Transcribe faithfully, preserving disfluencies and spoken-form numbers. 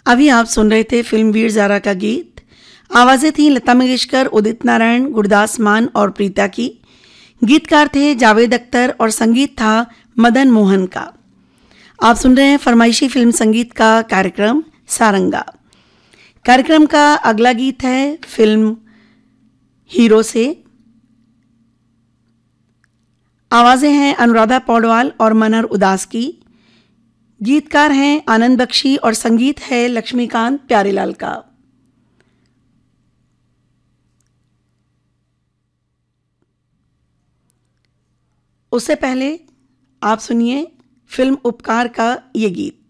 अभी आप सुन रहे थे फिल्म वीर ज़ारा का गीत। आवाज़ें थीं लता मंगेशकर, उदित नारायण, गुरदास मान और प्रीता की। गीतकार थे जावेद अख्तर और संगीत था मदन मोहन का। आप सुन रहे हैं फरमाइशी फिल्म संगीत का कार्यक्रम सारंगा। कार्यक्रम का अगला गीत है फिल्म हीरो से। आवाज़ें हैं अनुराधा पौडवाल और मनहर उदास की। गीतकार हैं आनंद बख्शी और संगीत है लक्ष्मीकांत प्यारेलाल का। उससे पहले आप सुनिए फिल्म उपकार का ये गीत।